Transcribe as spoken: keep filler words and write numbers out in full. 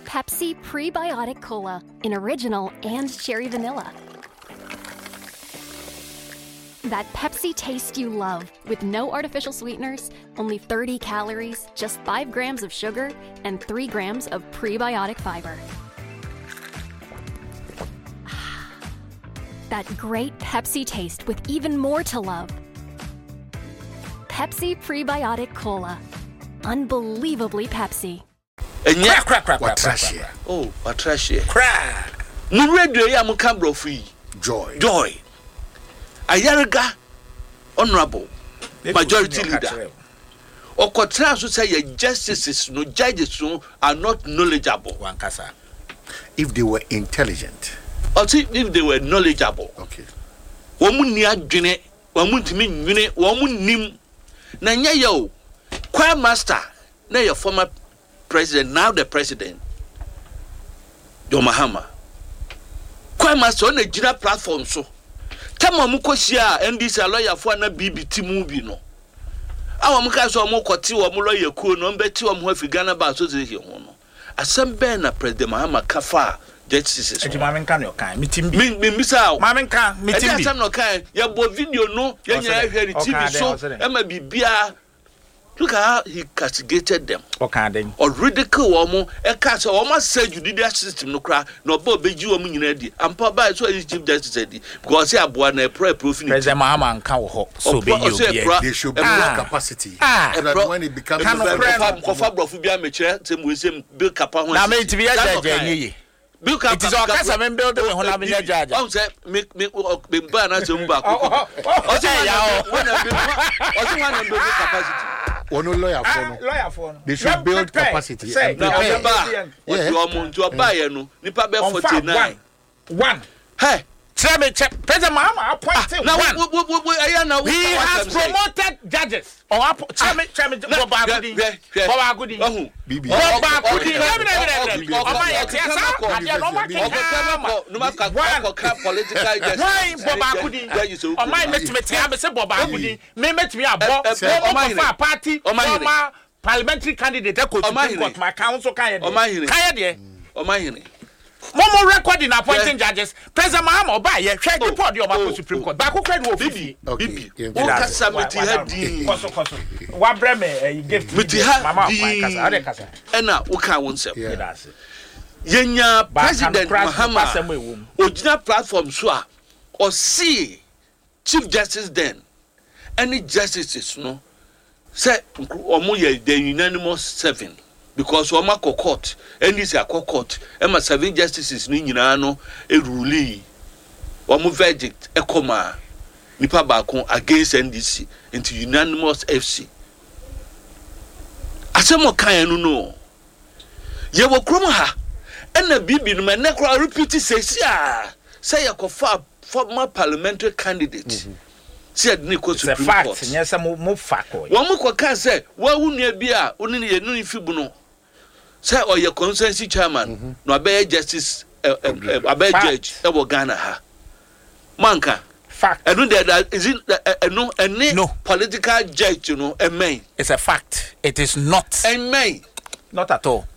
Pepsi Prebiotic Cola in original and cherry vanilla. That Pepsi taste you love, with no artificial sweeteners, only thirty calories, just five grams of sugar, and three grams of prebiotic fiber. That great Pepsi taste with even more to love. Pepsi Prebiotic Cola. Unbelievably Pepsi. Crack, crack, crack, crack, crack. Oh, Patricia. Crack. Mu radio ya mu cambro free. Joy. Joy. Ayarga honorable majority leader. Okotra so say your justices no judges no are not knowledgeable. Wankasa. If they were intelligent. Or if they were knowledgeable. Okay. Womu ni adwene, womu ntimi nwene, womu nim. Na nya yo, choir master, na your former president, now the president, John Mahama. Choir master on a general platform so. Tama mukoshia N D C lawyer for na B B T movie no. Awa muka so mo kwoti wo mo lawyer ku no mbeti wo mo Ghana ba so ze ho no. Asem ben na president Mahama kafa justices. Eji ma men kan yo kan mitimbi. Me me misa ma men kan mitimbi. Eji asem no kan ya bo video no ya nya hwe T V so e ma bibia. Look at how he castigated them. Okay, then. Or ridicule woman, a cast or almost said judicial system no cry, no Bob Beju woman in Eddie, and Papa so his chief justice said, because he had one a prayer proof in President Mahama and Cow so be you. They should be more capacity. And when it becomes a Cofabrofubia mature, same with him, Bill Capa. Now, made to be a judge. Bill Capa is our case. I'm building when I'm in a judge. I say, make me ban as a back. I say, one capacity. Or no lawyer for lawyer for they should build capacity. Say, now what you are to a buyer no nipa be forty-nine. One. Hey, tell me, President Mahama appointed now one. He has promoted judges. Or tell me, tell me, Bob Agudi, Bob Agudi, Bob Agudi. Oh my, why Bob Agudi? Oh my, met me, I say Bob Agudi. Me met me a Bob. Oh party. Oh my, parliamentary candidate. Oh my, my council can. Oh my, oh my. Momo record in appointing judges. President Mahama buy ye check report your back Supreme Court. Back credit wo fifi. Bibi. O kasa meti ha di. Koso koso. Wa breme you give meti ha mama kasa. Ade kasa. Ena wo kan won sef. Yenya President Mahama original platform so a o see Chief Justice then any justices no say omo ye the unanimous seven. Because Wama court, and this a court, Emma seven justices ni nyina no e rule. Wamu verdict e koma nipa baako against N D C into unanimous F C. Asemo kan no no. Ye wo krom ha. Ena bibi no me kra repeat say sia. Say ya kofa former parliamentary candidate. Mm-hmm. Said Nico Supreme Court. It's a fact. Yes, I'm more fact. One more can say, well, who near beer, only a new fibuno. Say, or your consensus chairman, no obey justice, a bad judge, a Ghana ha. Manka. Fact. I know that is it no a no political judge, you know, a main. It's a fact. It is not. A main. Not at all.